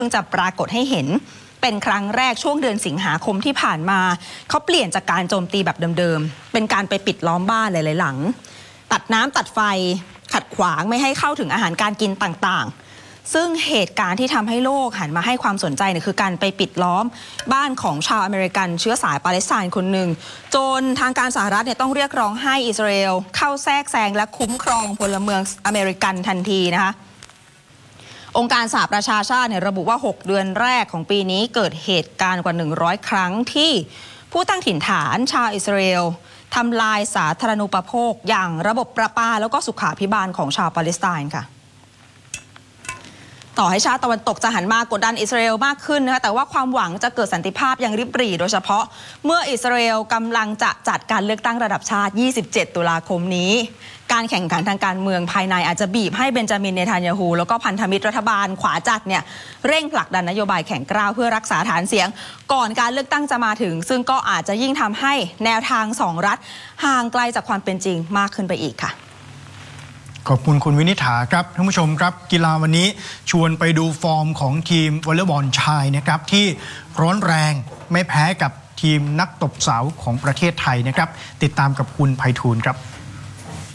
พิ่งจะปรากฏให้เห็นเป็นครั้งแรกช่วงเดือนสิงหาคมที่ผ่านมาเขาเปลี่ยนจากการโจมตีแบบเดิมๆเป็นการไปปิดล้อมบ้านหลายๆหลังตัดน้ำตัดไฟขัดขวางไม่ให้เข้าถึงอาหารการกินต่างๆซึ่งเหตุการณ์ที่ทำให้โลกหันมาให้ความสนใจเนี่ยคือการไปปิดล้อมบ้านของชาวอเมริกันเชื้อสายปาเลสไตน์คนหนึ่งจนทางการสหรัฐเนี่ยต้องเรียกร้องให้อิสราเอลเข้าแทรกแซงและคุ้มครองพลเมืองอเมริกันทันทีนะคะองค์การสหประชาชาติเนี่ยระบุว่า6เดือนแรกของปีนี้เกิดเหตุการณ์กว่า100ครั้งที่ผู้ตั้งถิ่นฐานชาวอิสราเอลทำลายสาธารณูปโภคอย่างระบบประปาแล้วก็สุขาภิบาลของชาวปาเลสไตน์ค่ะต่อให้ชาติตะวันตกจะหันมากดดันอิสราเอลมากขึ้นนะคะแต่ว่าความหวังจะเกิดสันติภาพยังริบหรี่โดยเฉพาะเมื่ออิสราเอลกำลังจะจัดการเลือกตั้งระดับชาติ27ตุลาคมนี้การแข่งขันทางการเมืองภายในอาจจะบีบให้เบนจามินเนทันยาฮูแล้วก็พันธมิตรรัฐบาลขวาจัดเนี่ยเร่งผลักดันนโยบายแข่งกร้าวเพื่อรักษาฐานเสียงก่อนการเลือกตั้งจะมาถึงซึ่งก็อาจจะยิ่งทำให้แนวทาง2รัฐห่างไกลจากความเป็นจริงมากขึ้นไปอีกค่ะขอบคุณคุณวินิษฐาครับท่านผู้ชมครับกีฬาวันนี้ชวนไปดูฟอร์มของทีมวอลเลย์บอลชายนะครับที่ร้อนแรงไม่แพ้กับทีมนักตบสาวของประเทศไทยนะครับติดตามกับคุณไพฑูรย์ครับ